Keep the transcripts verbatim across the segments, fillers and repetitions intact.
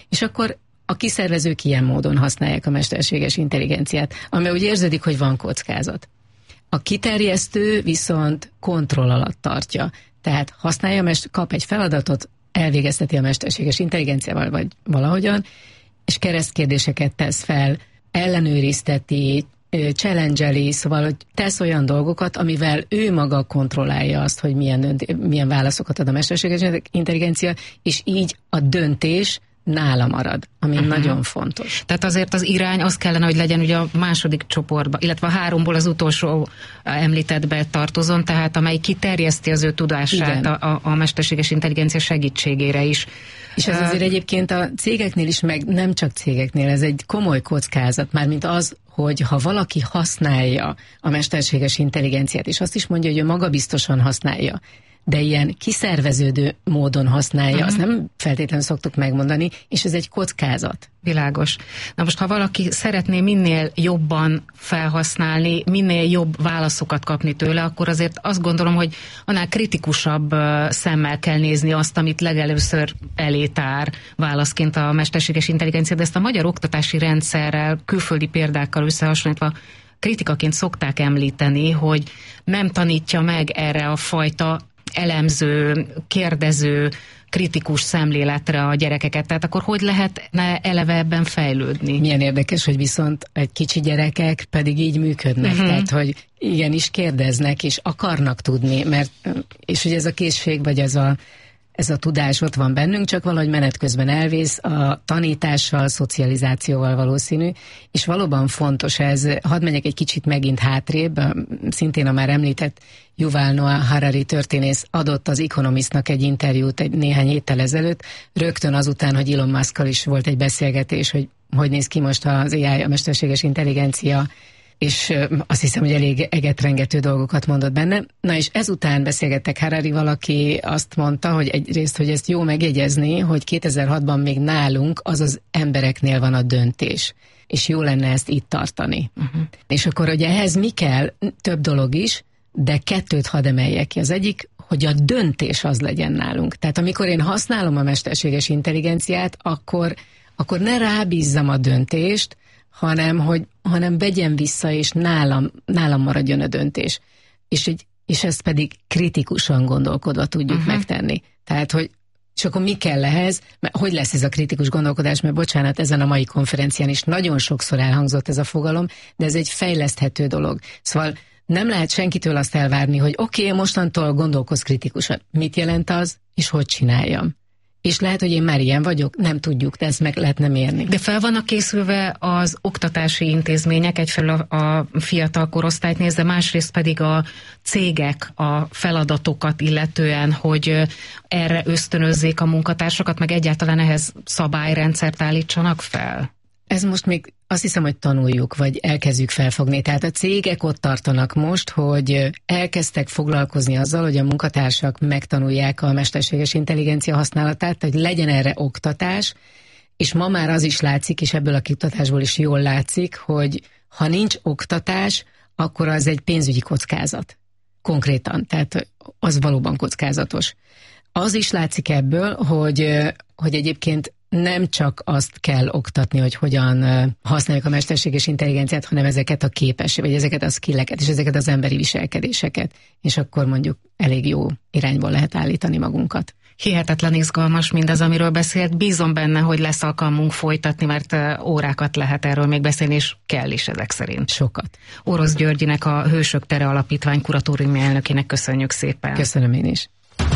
És akkor a kiszervezők ilyen módon használják a mesterséges intelligenciát, ami úgy érződik, hogy van kockázat. A kiterjesztő viszont kontroll alatt tartja. Tehát használja, kap egy feladatot, elvégezteti a mesterséges intelligenciával, vagy valahogyan, és keresztkérdéseket tesz fel, ellenőrizteti, challenge-eli, szóval hogy tesz olyan dolgokat, amivel ő maga kontrollálja azt, hogy milyen, milyen válaszokat ad a mesterséges intelligencia, és így a döntés nála marad, ami uh-huh. nagyon fontos. Tehát azért az irány az kellene, hogy legyen ugye a második csoportba, illetve a háromból az utolsó említettbe tartozon, tehát amely kiterjeszti az ő tudását a, a, a mesterséges intelligencia segítségére is. És ez azért egyébként a cégeknél is, meg nem csak cégeknél, ez egy komoly kockázat, mármint az, hogy ha valaki használja a mesterséges intelligenciát, és azt is mondja, hogy ő magabiztosan használja, de ilyen kiszerveződő módon használja, uh-huh. azt nem feltétlenül szoktuk megmondani, és ez egy kockázat. Világos. Na most, ha valaki szeretné minél jobban felhasználni, minél jobb válaszokat kapni tőle, akkor azért azt gondolom, hogy annál kritikusabb szemmel kell nézni azt, amit legelőször elé tár válaszként a mesterséges intelligencia, de ezt a magyar oktatási rendszerrel, külföldi példákkal összehasonlítva kritikaként szokták említeni, hogy nem tanítja meg erre a fajta elemző, kérdező, kritikus szemléletre a gyerekeket. Tehát akkor hogy lehetne eleve ebben fejlődni? Milyen érdekes, hogy viszont egy kicsi gyerekek pedig így működnek. Uh-huh. Tehát, hogy igenis kérdeznek, és akarnak tudni, mert, és hogy ez a készség, vagy ez a ez a tudás ott van bennünk, csak valahogy menet közben elvész a tanítással, szocializációval valószínű, és valóban fontos ez. Hadd menjek egy kicsit megint hátrébb, szintén a már említett Yuval Noah Harari történész adott az Economistnak egy interjút egy néhány héttel ezelőtt, rögtön azután, hogy Elon Muskkal is volt egy beszélgetés, hogy hogy néz ki most az á i, a mesterséges intelligencia, és azt hiszem, hogy elég egetrengető dolgokat mondott benne. Na és ezután beszélgettek Hararival, aki azt mondta, hogy egyrészt, hogy ezt jó megjegyezni, hogy kétezer-hatban még nálunk az az embereknél van a döntés, és jó lenne ezt itt tartani. Uh-huh. És akkor, hogy ehhez mi kell? Több dolog is, de kettőt hadd emeljek ki. Az egyik, hogy a döntés az legyen nálunk. Tehát amikor én használom a mesterséges intelligenciát, akkor, akkor ne rábízzam a döntést, hanem, hogy, hanem vegyem vissza, és nálam, nálam maradjon a döntés. És, egy, és ezt pedig kritikusan gondolkodva tudjuk uh-huh. megtenni. Tehát, hogy és akkor mi kell ehhez? Mert hogy lesz ez a kritikus gondolkodás? Mert bocsánat, ezen a mai konferencián is nagyon sokszor elhangzott ez a fogalom, de ez egy fejleszthető dolog. Szóval nem lehet senkitől azt elvárni, hogy oké, okay, mostantól gondolkozz kritikusan. Mit jelent az, és hogy csináljam? És lehet, hogy én már ilyen vagyok, nem tudjuk, de ezt meg lehetne mérni. De fel vannak készülve az oktatási intézmények, egyfelől a, a fiatal korosztályt nézve, másrészt pedig a cégek a feladatokat illetően, hogy erre ösztönözzék a munkatársakat, meg egyáltalán ehhez szabályrendszert állítsanak fel? Ez most még azt hiszem, hogy tanuljuk, vagy elkezdjük felfogni. Tehát a cégek ott tartanak most, hogy elkezdtek foglalkozni azzal, hogy a munkatársak megtanulják a mesterséges intelligencia használatát, hogy legyen erre oktatás, és ma már az is látszik, és ebből a kutatásból is jól látszik, hogy ha nincs oktatás, akkor az egy pénzügyi kockázat. Konkrétan, tehát az valóban kockázatos. Az is látszik ebből, hogy, hogy egyébként nem csak azt kell oktatni, hogy hogyan használjuk a mesterséges intelligenciát, hanem ezeket a képes, vagy ezeket a skilleket, és ezeket az emberi viselkedéseket, és akkor mondjuk elég jó irányból lehet állítani magunkat. Hihetetlen izgalmas mindaz, amiről beszélt. Bízom benne, hogy lesz alkalmunk folytatni, mert órákat lehet erről még beszélni, és kell is ezek szerint. Sokat. Orosz Györgyinek, a Hősök Tere Alapítvány kuratóriumi elnökének köszönjük szépen. Köszönöm én is.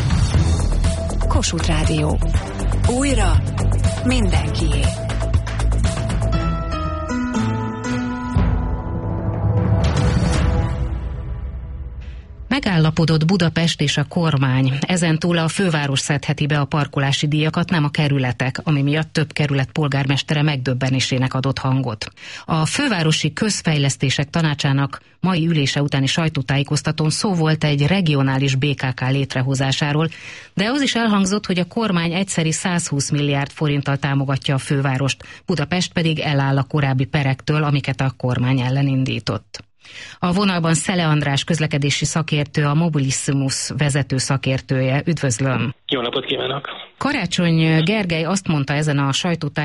Kossuth Rádió. Újra mindenkié. Megállapodott Budapest és a kormány. Ezentúl a főváros szedheti be a parkolási díjakat, nem a kerületek, ami miatt több kerület polgármestere megdöbbenésének adott hangot. A Fővárosi Közfejlesztések Tanácsának mai ülése utáni sajtótájékoztatón szó volt egy regionális bé ká ká létrehozásáról, de az is elhangzott, hogy a kormány egyszeri százhúsz milliárd forinttal támogatja a fővárost, Budapest pedig eláll a korábbi perektől, amiket a kormány ellen indított. A vonalban Szele András közlekedési szakértő, a Mobilissimus vezető szakértője. Üdvözlöm! Jó napot kívánok! Karácsony Gergely azt mondta ezen a sajtótájékoztatón,